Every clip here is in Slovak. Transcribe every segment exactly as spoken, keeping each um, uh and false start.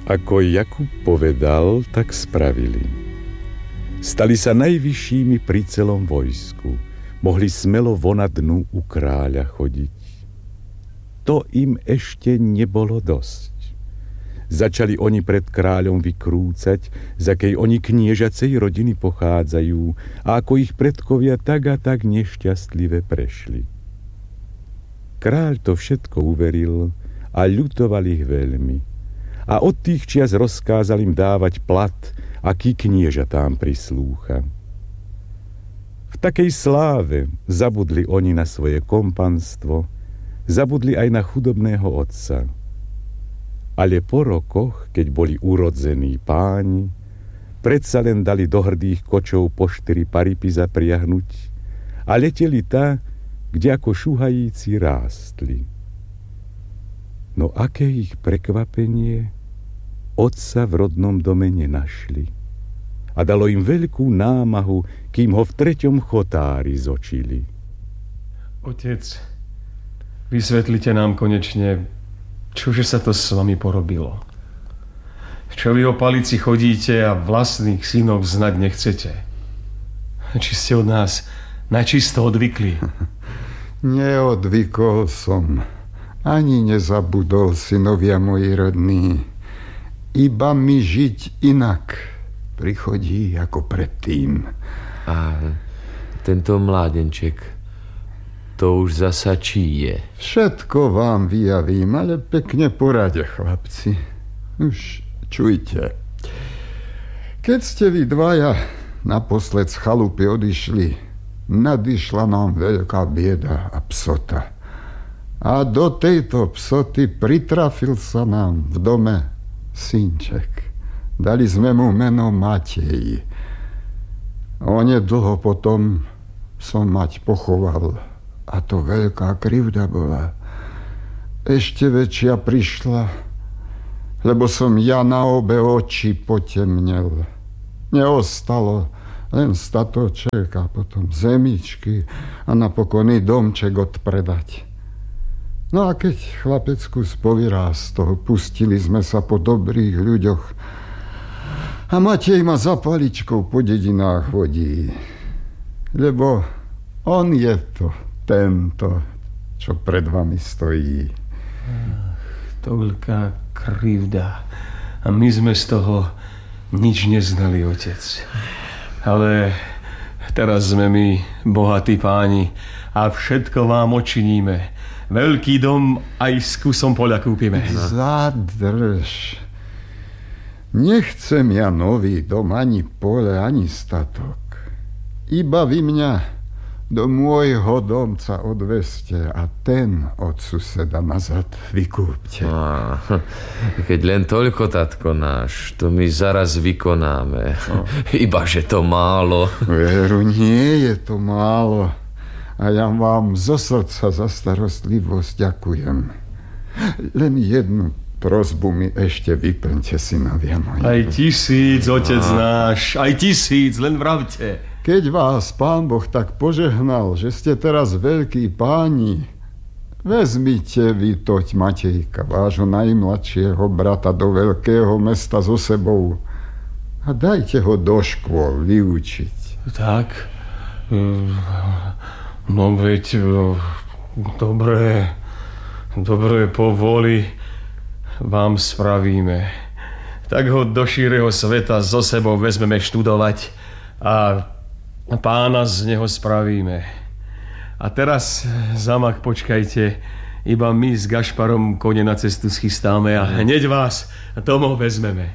Ako Jakub povedal, tak spravili. Stali sa najvyššími pri celom vojsku. Mohli smelo vonad dnu u kráľa chodiť. To im ešte nebolo dosť. Začali oni pred kráľom vykrúcať, z akej oni kniežacej rodiny pochádzajú a ako ich predkovia tak a tak nešťastlive prešli. Kráľ to všetko uveril a ľutoval ich veľmi. A od tých čias rozkázal im dávať plat, aký kniežatám prislúcha. V takej sláve zabudli oni na svoje kompanstvo, zabudli aj na chudobného otca. Ale po rokoch, keď boli urodzení páni, predsa len dali do hrdých kočov po štyri paripy zapriahnuť a leteli tá, kde ako šuhajíci rástli. No aké ich prekvapenie, otca v rodnom dome nenašli. A dalo im veľkú námahu, kým ho v treťom chotári zočili. Otec, vysvetlite nám konečne, čože sa to s vami porobilo. Čo vy o palici chodíte a vlastných synov znať nechcete? Či ste od nás načisto odvykli? Neodvykol som. Ani nezabudol, synovia moji rodní. Iba mi žiť inak prichodí ako predtým. A tento mládenček, to už zasa čí je? Všetko vám vyjavím, ale pekne porade, chlapci. Už čujte. Keď ste vy dvaja naposled z chalupy odišli, nadišla nám veľká bieda a psota. A do tejto psoty pritrafil sa nám v dome synček. Dali sme mu meno Matej. Onedlho potom som mať pochoval. A to veľká krivda bola. Ešte väčšia prišla, lebo som ja na obe oči potemnel. Neostalo len statoček a potom zemičky a napokon i domček odpredať. No a keď chlapecku spovyrástol, pustili sme sa po dobrých ľuďoch a Matej ma za paličkou po dedinách vodí. Lebo on je to, tento, čo pred vami stojí. Ach, toľká krivda. A my sme z toho nič neznali, otec. Ale teraz sme my bohatí páni a všetko vám odčiníme. Veľký dom aj s kusom poľa kúpime. Zadrž. Nechcem ja nový dom, ani pole, ani statok. Iba vy mňa do môjho domca odveste a ten od suseda nazad vykúpte. Á, keď len toľko, tatko náš, to my zaraz vykonáme. No. Ibaže to málo. Veru, nie je to málo. A ja vám zo srdca za starostlivosť ďakujem. Len jednu prosbu mi ešte vyplňte, synovia moji. Aj tisíc, otec no. náš, aj tisíc, len vravte. Keď vás Pán Boh tak požehnal, že ste teraz veľkí páni, vezmite vy toť Matejka, vášho najmladšieho brata, do veľkého mesta so sebou a dajte ho do škôl vyučiť. Tak, no veď, dobré, dobré povoli vám spravíme. Tak ho do šíreho sveta so sebou vezmeme študovať a pána z neho spravíme. A teraz, Zamak, počkajte, iba my s Gašparom kone na cestu schystáme a hneď vás domov vezmeme.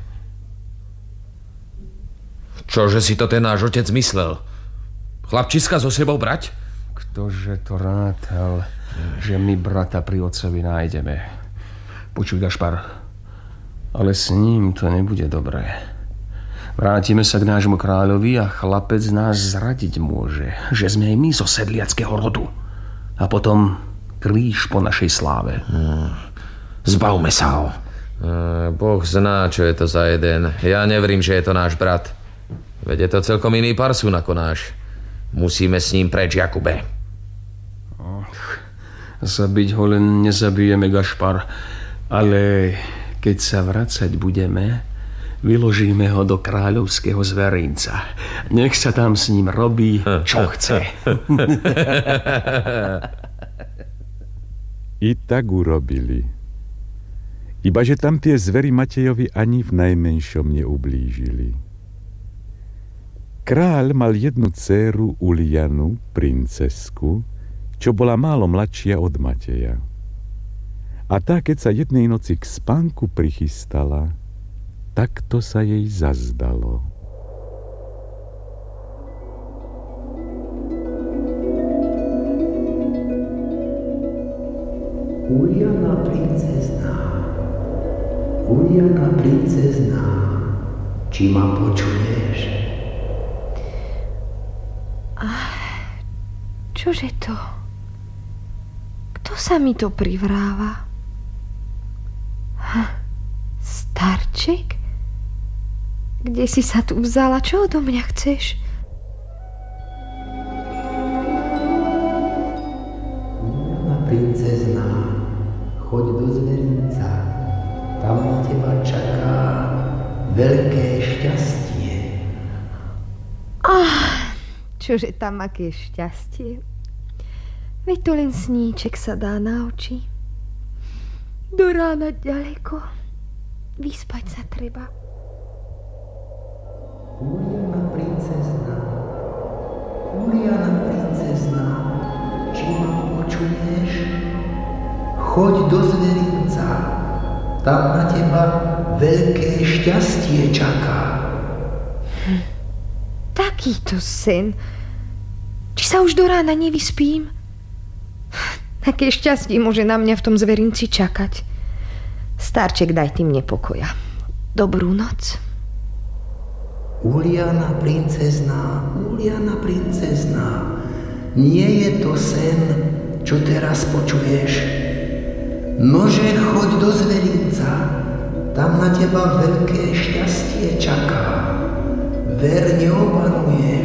Čože si to ten náš otec myslel? Chlapčiska so sebou brať? Ktože to rátal, že my brata pri otcovi nájdeme. Počuj, Gašpar, ale s ním to nebude dobré. Vrátime sa k nášmu kráľovi a chlapec nás zradiť môže, že sme aj my zo sedliackého rodu. A potom kríž po našej sláve. Hmm. Zbavme sa ho. E, boh zná, čo je to za jeden. Ja neverím, že je to náš brat. Veď je to celkom iný parsun ako náš. Musíme s ním preč, Jakube. Och, zabiť ho len nezabijeme, Gašpar, ale Keď sa vracať budeme, vyložíme ho do kráľovského zverinca. Nech sa tam s ním robí, čo chce. I tak urobili. Ibaže tam tie zvery Matejovi ani v najmenšom neublížili. Kráľ mal jednu dcéru Ulianu, princesku, čo bola málo mladšia od Mateja. A tá, keď sa jednej noci k spánku prichystala, takto sa jej zazdalo. Uliana princezná, Uliana princezná, či ma počuješ? Ach, čože to? Kto sa mi to privráva? Ha, starček? Kde si sa tu vzala? Čo odo mňa chceš? Uliana princezná, choď do zverinca. Tam na teba čaká veľké šťastie. Ach, čože tam aké šťastie. Veď to len sníček sa dá na oči. Do rána ďaleko. Vyspať sa treba. Uliana princezná, Uliana princezná, či ma počuješ? Choď do zverinca, tam na teba veľké šťastie čaká. Hm, takýto sen. Či sa už do rána nevyspím? Aké šťastie môže na mňa v tom zverinci čakať. Starček, daj tým nepokoja. Dobrú noc. Uliana princezná, Uliana princezná, nie je to sen, čo teraz počuješ. Nože, choď do zverinca, tam na teba veľké šťastie čaká. Ver, neopanuješ.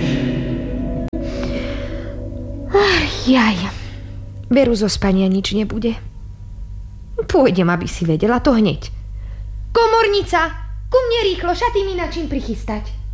Ach, jaj. Veru zo spania nič nebude. Pôjdem, aby si vedela to hneď. Komornica, ku mne rýchlo, šaty mi na čím prichystať.